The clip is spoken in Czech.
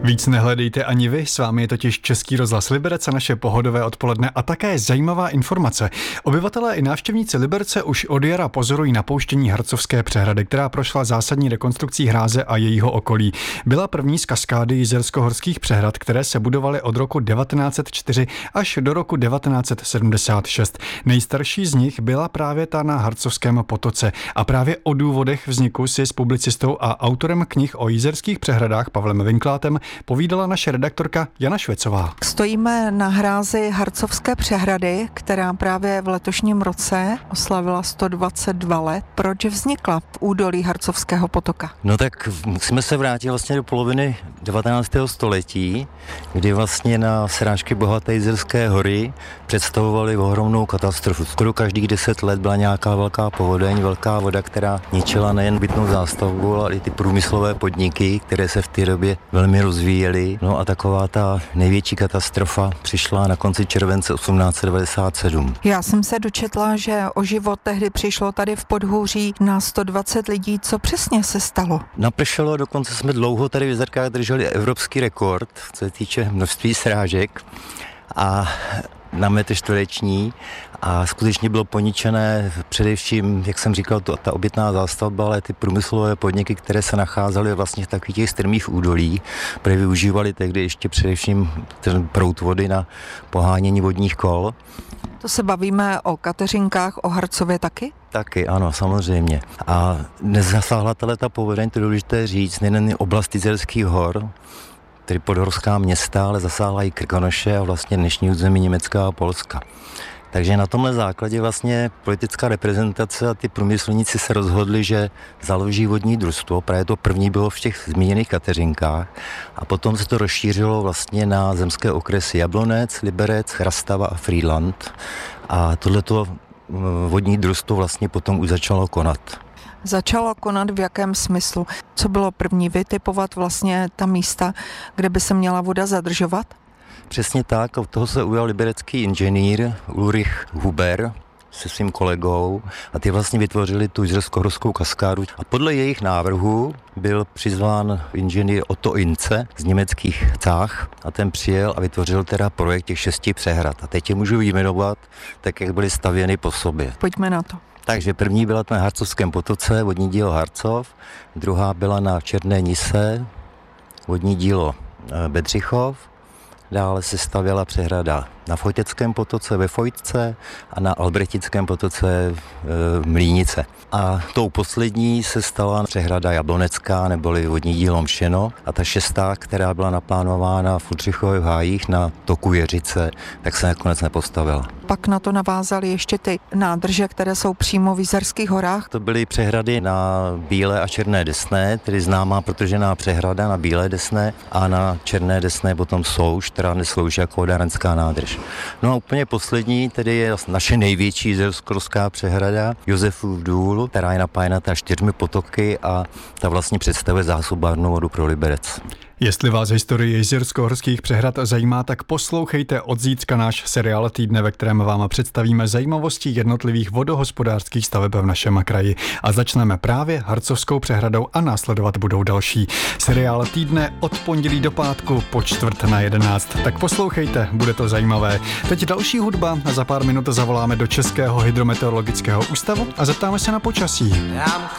Víc nehledejte ani vy, s vámi je totiž Český rozhlas Liberec a naše pohodové odpoledne a také zajímavá informace. Obyvatelé i návštěvníci Liberce už od jara pozorují napouštění Harcovské přehrady, která prošla zásadní rekonstrukcí hráze a jejího okolí. Byla první z kaskády jizersko-horských přehrad, které se budovaly od roku 1904 až do roku 1976. Nejstarší z nich byla právě ta na Harcovském potoce a právě o důvodech vzniku si s publicistou a autorem knih o jizerských přehradách Pavlem Vinklátem povídala naše redaktorka Jana Švecová. Stojíme na hrázi Harcovské přehrady, která právě v letošním roce oslavila 122 let. Proč vznikla v údolí Harcovského potoka? No tak musíme se vrátit vlastně do poloviny 19. století, kdy vlastně na srážky bohaté Jizerské hory představovaly ohromnou katastrofu. Skoro každých 10 let byla nějaká velká povodeň, velká voda, která ničila nejen bytnou zástavbu, ale i ty průmyslové podniky, které se v té době velmi rozvíjely. No a taková ta největší katastrofa přišla na konci července 1897. Já jsem se dočetla, že o život tehdy přišlo tady v Podhůří na 120 lidí. Co přesně se stalo? Napršelo, dokonce jsme dlouho tady v Jizerkách drželi evropský rekord, co se týče množství srážek a na metr čtvereční a skutečně bylo poničené především, jak jsem říkal, ta obytná zástavba, ale ty průmyslové podniky, které se nacházely vlastně v takových těch strmých údolí, protože využívali tehdy ještě především ten proud vody na pohánění vodních kol. To se bavíme o Kateřinkách, o Harcově taky? Taky, ano, samozřejmě. A nezasáhla ta povodeň, to je důležité říct, nejen oblast Jizerských hor, tedy podhorská města, ale zasáhla i Krkonoše a vlastně dnešní území Německa a Polska. Takže na tomhle základě vlastně politická reprezentace a ty průmyslníci se rozhodli, že založí vodní družstvo. Právě to první bylo v těch zmíněných Kateřinkách a potom se to rozšířilo vlastně na zemské okresy Jablonec, Liberec, Chrastava a Frýdlant. A tohleto vodní družstvo vlastně potom už začalo konat. Začalo konat v jakém smyslu? Co bylo první? Vytipovat vlastně ta místa, kde by se měla voda zadržovat? Přesně tak, od toho se ujal liberecký inženýr Ulrich Huber se svým kolegou a ty vlastně vytvořili tu jizersko-horskou kaskádu. A podle jejich návrhu byl přizván inženýr Otto Ince z německých Cách a ten přijel a vytvořil teda projekt těch 6 přehrad. A teď je můžu vyjmenovat tak, jak byly stavěny po sobě. Pojďme na to. Takže první byla na Harcovském potoce, vodní dílo Harcov, druhá byla na Černé Nise, vodní dílo Bedřichov, dále se stavěla přehrada na Fojteckém potoce ve Fojtce a na Albrechtickém potoce Mlínice. A tou poslední se stala přehrada Jablonecká, neboli vodní dílo Mšeno. A ta 6., která byla naplánována v Udřichových hájích na toku Jeřice, tak se nakonec nepostavila. Pak na to navázaly ještě ty nádrže, které jsou přímo v Jizerských horách. To byly přehrady na Bílé a Černé Desné, tedy známá protožená přehrada na Bílé Desné a na Černé Desné potom Souš, která neslouží jako vodárenská nádrž. No a úplně poslední, tedy je naše největší jizersko-horská přehrada Josefův důl, která je napájena 4 potoky a ta vlastně představuje zásobárnou vodu pro Liberec. Jestli vás historie jizersko-horských přehrad zajímá, tak poslouchejte od zítřka náš seriál Týdne, ve kterém vám představíme zajímavosti jednotlivých vodohospodářských staveb v našem kraji. A začneme právě Harcovskou přehradou a následovat budou další. Seriál Týdne od pondělí do pátku po 10:45. Tak poslouchejte, bude to zajímavé. Teď další hudba a za pár minut zavoláme do Českého hydrometeorologického ústavu a zeptáme se na počasí.